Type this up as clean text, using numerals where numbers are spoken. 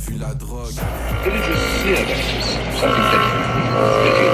vu la drogue. What did you see about this? Something that